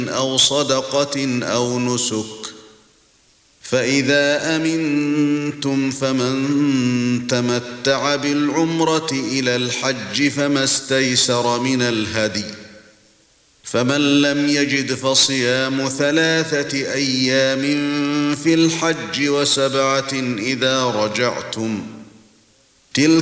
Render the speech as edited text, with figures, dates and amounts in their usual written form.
أو صدقة أو نسك فإذا أمنتم فمن تمتع بالعمرة إلى الحج فما استيسر من الهدي فمن لم يجد فصيام 3 أيام في الحج و7 إذا رجعتم تلك